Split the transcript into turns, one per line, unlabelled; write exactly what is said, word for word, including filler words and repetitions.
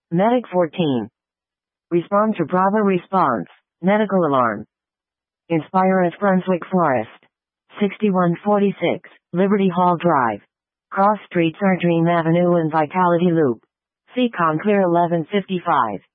Medic fourteen. Respond to Bravo response. Medical alarm. Inspire at Brunswick Forest. sixty-one forty-six, Liberty Hall Drive. Cross Streets are Dream Avenue and Vitality Loop. Seacon Clear eleven fifty-five.